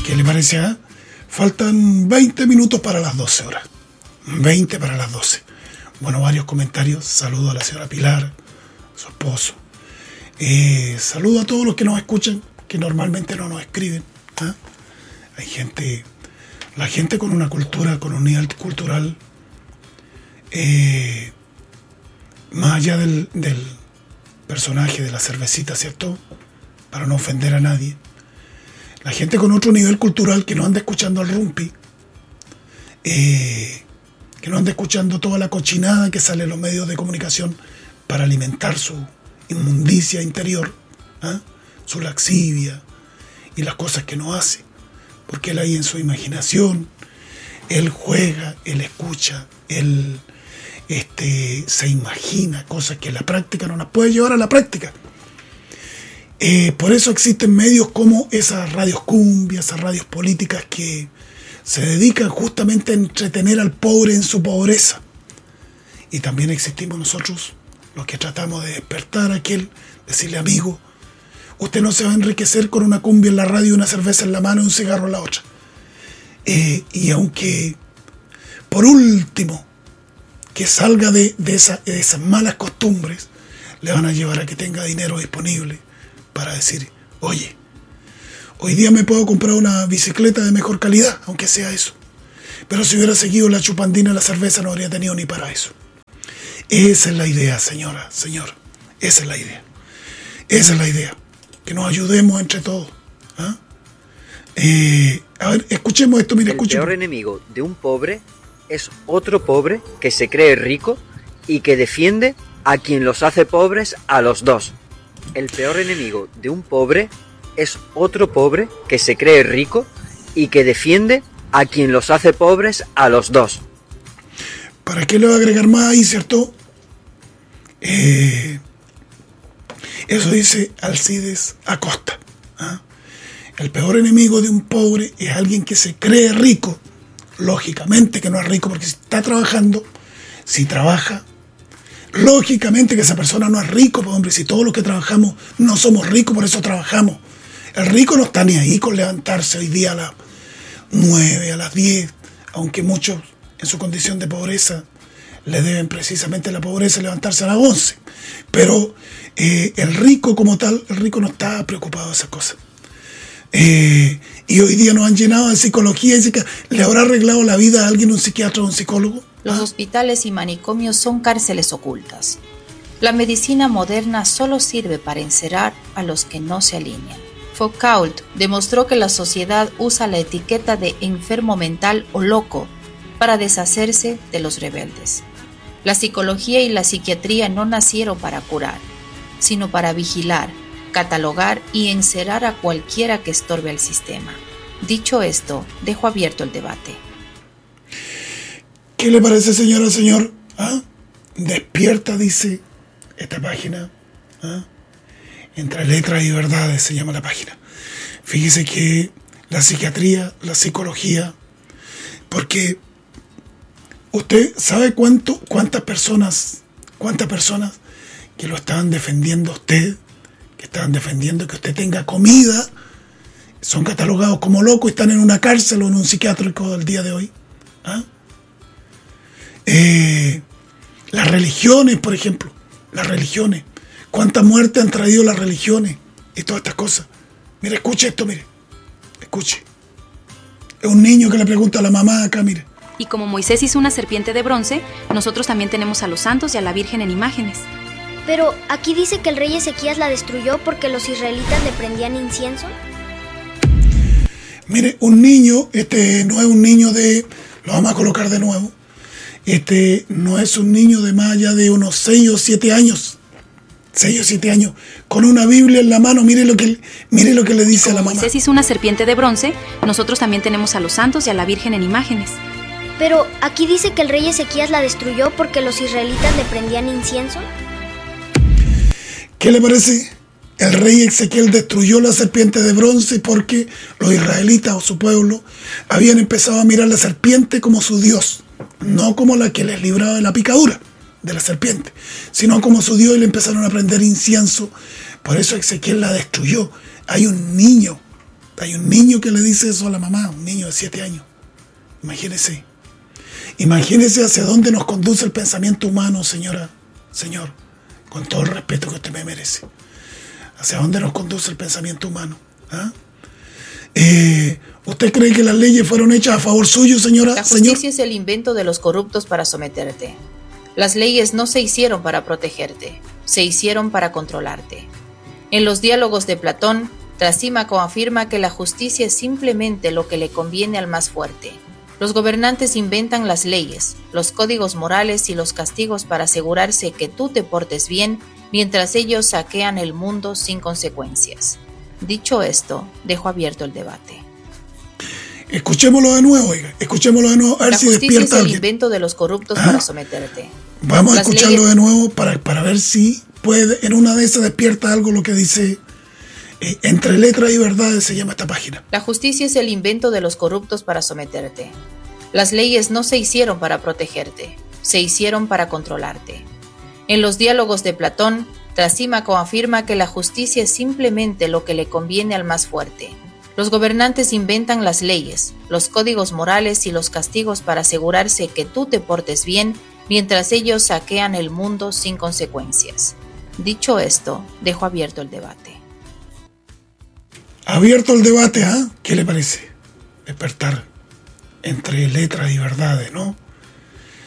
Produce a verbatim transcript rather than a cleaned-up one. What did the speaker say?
¿Qué le parece? ¿Ah? Faltan veinte minutos para las doce horas. veinte para las doce. Bueno, varios comentarios. Saludo a la señora Pilar, su esposo. Eh, saludo a todos los que nos escuchan, que normalmente no nos escriben. ¿Ah? Hay gente, la gente con una cultura, con un nivel cultural, eh, más allá del, del personaje de la cervecita, ¿cierto? Para no ofender a nadie. La gente con otro nivel cultural que no anda escuchando al rumpi, eh, que no anda escuchando toda la cochinada que sale en los medios de comunicación para alimentar su inmundicia interior, ¿eh? Su laxivia y las cosas que no hace, porque él ahí en su imaginación, él juega, él escucha, él este, se imagina cosas que la práctica no las puede llevar a la práctica. Eh, por eso existen medios como esas radios cumbias, esas radios políticas que se dedican justamente a entretener al pobre en su pobreza. Y también existimos nosotros, los que tratamos de despertar a aquel, decirle, amigo, usted no se va a enriquecer con una cumbia en la radio, una cerveza en la mano y un cigarro en la otra. Eh, y aunque, por último, que salga de, de, esa, de esas malas costumbres, le van a llevar a que tenga dinero disponible para decir, oye, hoy día me puedo comprar una bicicleta de mejor calidad, aunque sea eso. Pero si hubiera seguido la chupandina y la cerveza no habría tenido ni para eso. Esa es la idea, señora, señor. Esa es la idea. Esa es la idea. Que nos ayudemos entre todos. ¿Ah? Eh, a ver, escuchemos esto, mira, escuchemos. El peor enemigo de un pobre es otro pobre que se cree rico y que defiende a quien los hace pobres a los dos. El peor enemigo de un pobre es otro pobre que se cree rico y que defiende a quien los hace pobres a los dos. ¿Para qué le va a agregar más ahí, cierto? Eh, eso dice Alcides Acosta. ¿Ah? El peor enemigo de un pobre es alguien que se cree rico. Lógicamente que no es rico porque si está trabajando, si trabaja, lógicamente que esa persona no es rico, pues hombre, si todos los que trabajamos no somos ricos, por eso trabajamos. El rico no está ni ahí con levantarse hoy día a las nueve, a las diez, aunque muchos en su condición de pobreza le deben precisamente la pobreza levantarse a las once. Pero eh, el rico como tal, el rico no está preocupado de esas cosas. Eh, y hoy día nos han llenado de psicología y dice que le habrá arreglado la vida a alguien, un psiquiatra o un psicólogo. Los hospitales y manicomios son cárceles ocultas. La medicina moderna solo sirve para encerrar a los que no se alinean. Foucault demostró que la sociedad usa la etiqueta de enfermo mental o loco para deshacerse de los rebeldes. La psicología y la psiquiatría no nacieron para curar, sino para vigilar, catalogar y encerrar a cualquiera que estorbe al sistema. Dicho esto, dejo abierto el debate. ¿Qué le parece, señora, señor? ¿Ah? Despierta, dice esta página. ¿Ah? Entre letras y verdades se llama la página. Fíjese que la psiquiatría, la psicología, porque usted sabe cuánto, cuántas personas, cuántas personas que lo estaban defendiendo a usted, que estaban defendiendo que usted tenga comida, son catalogados como locos y están en una cárcel o en un psiquiátrico el día de hoy. ¿Ah? Eh, las religiones, por ejemplo, las religiones, cuánta muerte han traído las religiones y todas estas cosas. Mire, escuche esto, mire, escuche. Es un niño que le pregunta a la mamá acá, mire. Y como Moisés hizo una serpiente de bronce, nosotros también tenemos a los santos y a la Virgen en imágenes. Pero aquí dice que el rey Ezequías la destruyó porque los israelitas le prendían incienso. Mire, un niño, este no es un niño de, lo vamos a colocar de nuevo, este no es un niño de más allá de unos seis o siete años, seis o siete años, con una Biblia en la mano, mire lo que, mire lo que le dice a la mamá. Moisés hizo una serpiente de bronce, nosotros también tenemos a los santos y a la Virgen en imágenes. Pero aquí dice que el rey Ezequías la destruyó porque los israelitas le prendían incienso. ¿Qué le parece? El rey Ezequiel destruyó la serpiente de bronce porque los israelitas o su pueblo habían empezado a mirar la serpiente como su Dios, no como la que les libraba de la picadura de la serpiente, sino como su Dios, y le empezaron a prender incienso. Por eso Ezequiel la destruyó. Hay un niño Hay un niño que le dice eso a la mamá, un niño de siete años. Imagínese. Imagínese hacia dónde nos conduce el pensamiento humano, señora, señor, con todo el respeto que usted me merece. ¿Hacia dónde nos conduce el pensamiento humano? ¿Ah? Eh, ¿Usted cree que las leyes fueron hechas a favor suyo, señora? La justicia señor? es el invento de los corruptos para someterte. Las leyes no se hicieron para protegerte, se hicieron para controlarte. En los diálogos de Platón, Trasímaco afirma que la justicia es simplemente lo que le conviene al más fuerte. Los gobernantes inventan las leyes, los códigos morales y los castigos para asegurarse que tú te portes bien, mientras ellos saquean el mundo sin consecuencias. Dicho esto, dejo abierto el debate. Escuchémoslo de nuevo, oiga, escuchémoslo de nuevo, a ver La si justicia despierta es el alguien. invento de los corruptos ¿Ah? para someterte. Vamos a Las escucharlo leyes- de nuevo para, para ver si puede, en una de esas despierta algo lo que dice eh, Entre Letras y Verdades se llama esta página. La justicia es el invento de los corruptos para someterte. Las leyes no se hicieron para protegerte, se hicieron para controlarte. En los diálogos de Platón, Trasímaco afirma que la justicia es simplemente lo que le conviene al más fuerte. Los gobernantes inventan las leyes, los códigos morales y los castigos para asegurarse que tú te portes bien, mientras ellos saquean el mundo sin consecuencias. Dicho esto, dejo abierto el debate. Abierto el debate, ¿ah? ¿Qué le parece? Despertar entre letras y verdades, ¿no?